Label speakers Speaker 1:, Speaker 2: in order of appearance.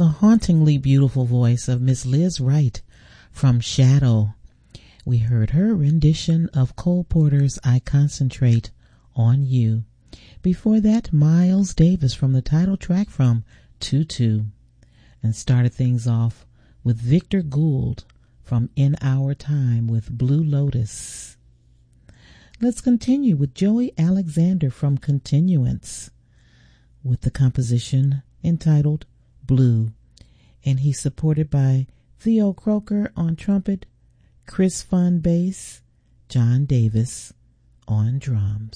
Speaker 1: the hauntingly beautiful voice of Miss Liz Wright from Shadow. We heard her rendition of Cole Porter's I Concentrate on You. Before that, Miles Davis from the title track from Tutu. And started things off with Victor Gould from In Our Time with Blue Lotus. Let's continue with Joey Alexander from Continuance with the composition entitled Blue. And he's supported by Theo Croker on trumpet, Chris Fun bass, John Davis on drums.